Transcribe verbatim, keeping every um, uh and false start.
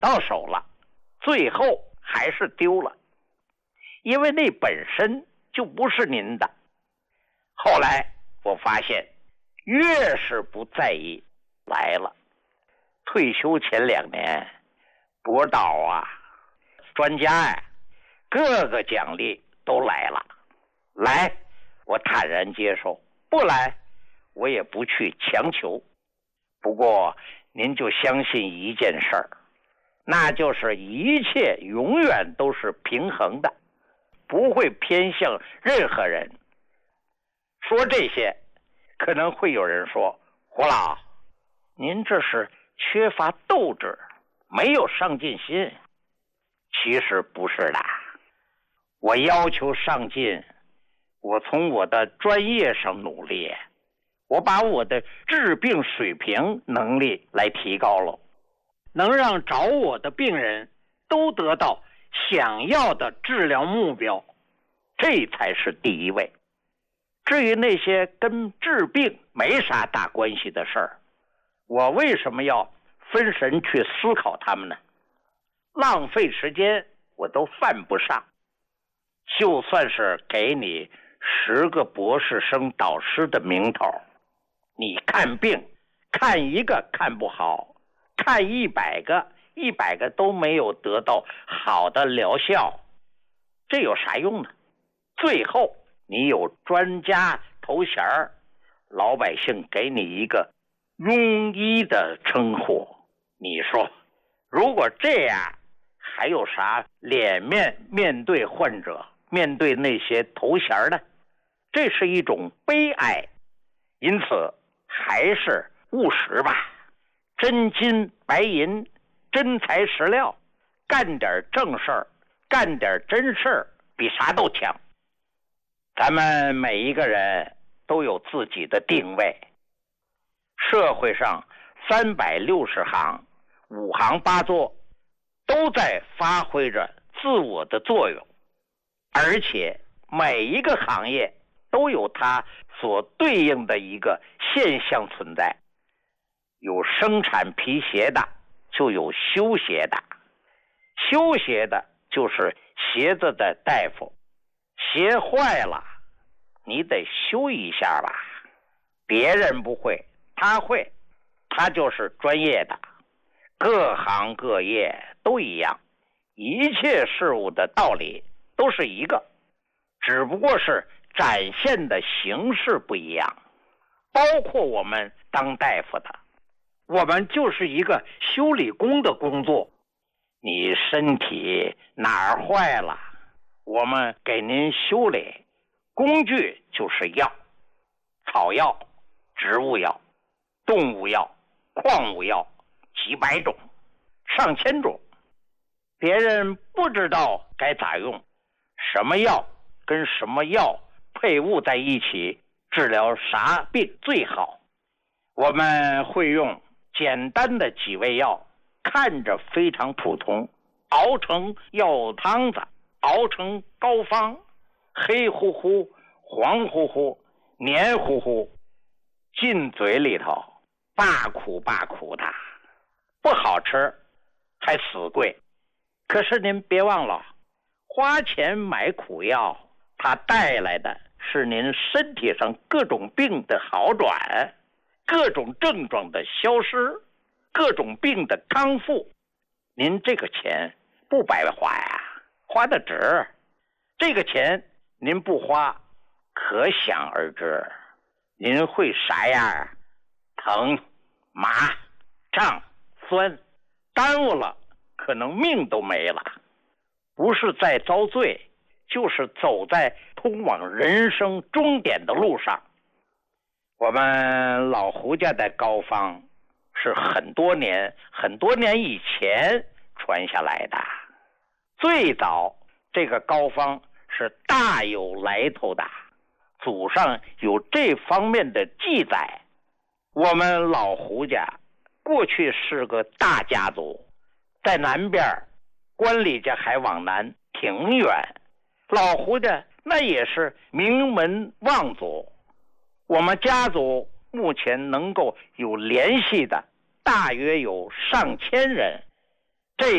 到手了，最后还是丢了，因为那本身就不是您的。后来我发现，越是不在意，来了。退休前两年，博导啊，专家呀、啊，各个奖励都来了。来，我坦然接受；不来，我也不去强求。不过，您就相信一件事儿，那就是一切永远都是平衡的，不会偏向任何人。说这些，可能会有人说，胡老，您这是缺乏斗志，没有上进心。其实不是的，我要求上进，我从我的专业上努力，我把我的治病水平能力来提高了，能让找我的病人都得到想要的治疗目标，这才是第一位。至于那些跟治病没啥大关系的事儿，我为什么要分神去思考他们呢？浪费时间我都犯不上。就算是给你十个博士生导师的名头，你看病看一个看不好，看一百个一百个都没有得到好的疗效，这有啥用呢？最后你有专家头衔儿，老百姓给你一个庸医的称呼，你说如果这样，还有啥脸面面对患者，面对那些头衔呢？这是一种悲哀。因此还是务实吧，真金白银，真材实料，干点正事儿，干点真事儿，比啥都强。咱们每一个人都有自己的定位，社会上三百六十行，五行八作，都在发挥着自我的作用，而且每一个行业都有它所对应的一个现象存在。有生产皮鞋的，就有修鞋的，修鞋的就是鞋子的大夫，鞋坏了你得修一下吧，别人不会，他会，他就是专业的。各行各业都一样，一切事物的道理都是一个，只不过是展现的形式不一样。包括我们当大夫的，我们就是一个修理工的工作。你身体哪儿坏了，我们给您修理，工具就是药，草药、植物药、动物药、矿物药，几百种，上千种。别人不知道该咋用，什么药跟什么药配伍在一起治疗啥病最好。我们会用简单的几味药，看着非常普通，熬成药汤子，熬成膏方，黑乎乎、黄乎乎、黏糊糊，进嘴里头罢苦罢苦的，不好吃，还死贵。可是您别忘了，花钱买苦药，它带来的是您身体上各种病的好转，各种症状的消失，各种病的康复。您这个钱不白花呀，花的值。这个钱您不花，可想而知您会啥样，疼、麻、胀、酸，耽误了可能命都没了。不是在遭罪，就是走在通往人生终点的路上。我们老胡家的膏方是很多年很多年以前传下来的，最早这个膏方是大有来头的，祖上有这方面的记载。我们老胡家过去是个大家族，在南边，关里家还往南挺远，老胡家那也是名门望族。我们家族目前能够有联系的大约有上千人，